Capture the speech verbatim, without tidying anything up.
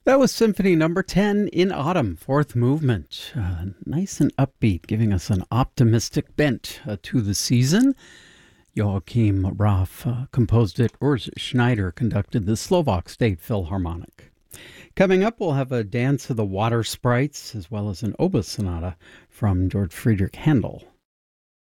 That was Symphony Number ten in Autumn, fourth movement. Uh, nice and upbeat, giving us an optimistic bent uh, to the season. Joachim Raff uh, composed it. Urs Schneider conducted the Slovak State Philharmonic. Coming up, we'll have a Dance of the Water Sprites, as well as an oboe sonata from George Friedrich Handel.